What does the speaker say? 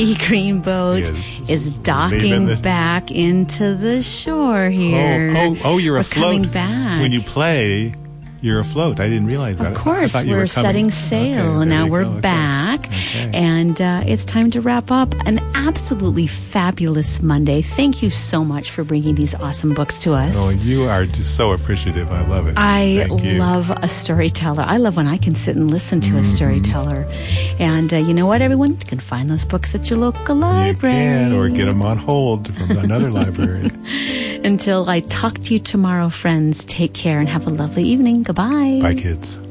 green boat is docking back into the shore here. You're afloat. Coming back. When you play, you're afloat. I didn't realize that. Of course, we're setting sail, and now we're back. Okay. And it's time to wrap up an absolutely fabulous Monday. Thank you so much for bringing these awesome books to us. Oh, you are just so appreciative. I love it. I love a storyteller. I love when I can sit and listen to a storyteller. And you know what, everyone? You can find those books at your local library. You can, or get them on hold from another library. Until I talk to you tomorrow, friends, take care and have a lovely evening. Goodbye. Bye, kids.